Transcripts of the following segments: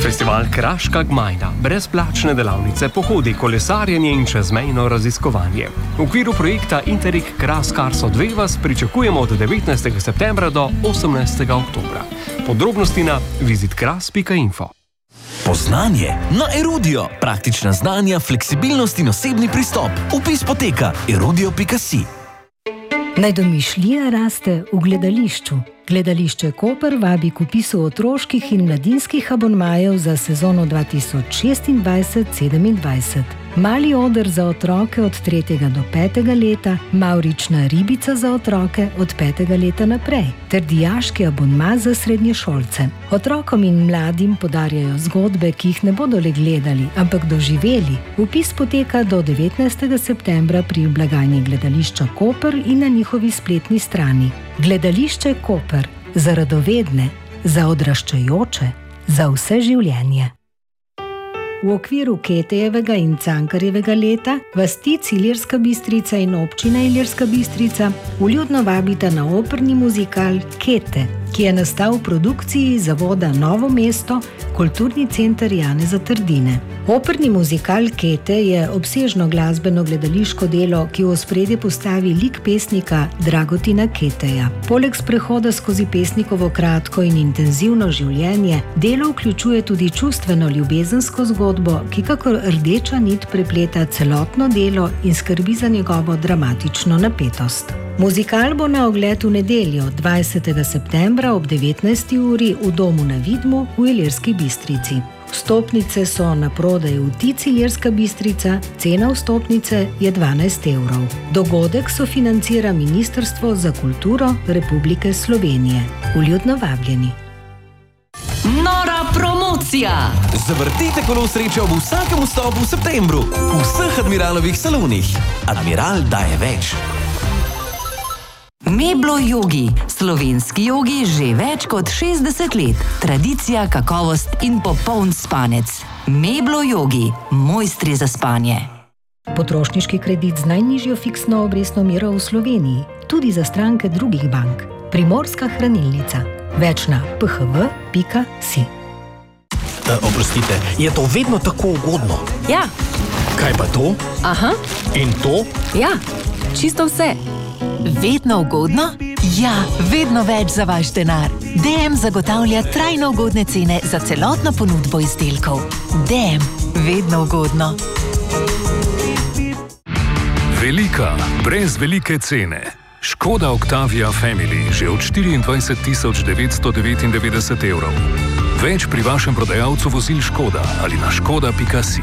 Festival Kraška gmajna, brezplačne delavnice, pohodi, kolesarjenje in čezmejno raziskovanje. V okviru projekta Interreg Kras-Karso 2 vas pričakujemo od 19. septembra do 18. oktobra. Podrobnosti na visitkras.info. Poznanje na Erudio. Praktična znanja, fleksibilnost in osebni pristop. Vpis poteka erudio.si. Naj domišljija raste v gledališču. Gledališče Koper vabi k vpisu otroških in mladinskih abonmajev za sezono 2026-27. Mali oder za otroke od 3. do 5. leta, mavrična ribica za otroke od 5. leta naprej, ter dijaški abonma za srednješolce. Otrokom in mladim podarjajo zgodbe, ki jih ne bodo le gledali, ampak doživeli. Vpis poteka do 19. septembra pri blagajni Gledališča Koper in na njihovi spletni strani. Gledališče Koper. Za radovedne, za odraščajoče, za vse življenje. V okviru Ketejevega in Cankarjevega leta vas Tic Ilirska Bistrica in občina Ilirska Bistrica vljudno vabita na operni muzikal Kete, ki je nastal v produkciji Zavoda Novo mesto, Kulturni center Janeza Trdine. Operni muzikal Kete je obsežno glasbeno gledališko delo, ki v ospredje postavi lik pesnika Dragotina Keteja. Poleg sprehoda skozi pesnikovo kratko in intenzivno življenje, delo vključuje tudi čustveno ljubezensko zgodbo, ki kakor rdeča nit prepleta celotno delo in skrbi za njegovo dramatično napetost. Muzikal bo na ogled v nedeljo, 20. septembra ob 19. uri v Domu na Vidmu v Ilirski Bistrici. Vstopnice so na prodaj v Tic Ilirska Bistrica, cena vstopnice je 12 evrov. Dogodek sofinancira Ministrstvo za kulturo Republike Slovenije. Vljudno vabljeni. Nora promocija! Zavrtite kolo sreče ob vsakem vstopu v septembru v vseh Admiralovih salonih. Admiral daje več. Meblo Yogi. Slovenski jogi že več kot 60 let. Tradicija, kakovost in popoln spanec. Meblo Yogi. Mojstri za spanje. Potrošniški kredit z najnižjo fiksno obrestno mero v Sloveniji. Tudi za stranke drugih bank. Primorska hranilnica. Več na phv.si. Oprostite, je to vedno tako ugodno? Ja. Kaj pa to? Aha. In to? Ja, čisto vse. Vedno ugodno? Ja, vedno več za vaš denar. DM zagotavlja trajno ugodne cene za celotno ponudbo izdelkov. DM, vedno ugodno. Velika, brez velike cene. Škoda Octavia Family že od 24.999 evrov. Več pri vašem prodajalcu vozil Škoda ali na škoda.si.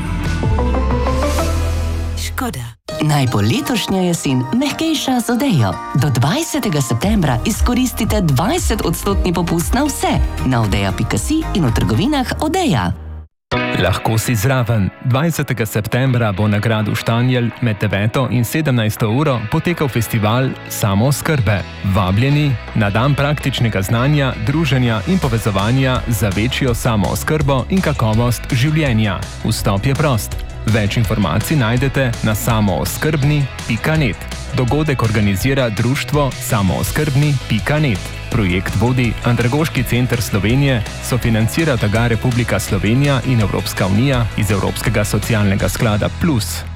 Škoda. Naj bo letošnja jesen mehkejša z Odejo. Do 20. septembra izkoristite 20% popust na vse. Na odeja.si in v trgovinah Odeja. Lahko si zraven. 20. septembra bo na gradu Štanjel med 9. in 17. uro potekal festival Samooskrbe. Vabljeni na dan praktičnega znanja, druženja in povezovanja za večjo samooskrbo in kakovost življenja. Vstop je prost. Več informacij najdete na samooskrbni.net. Dogodek organizira društvo samooskrbni.net. Projekt vodi Andragoški center Slovenije, sofinancira ga Republika Slovenija in Evropska unija iz Evropskega socialnega sklada Plus.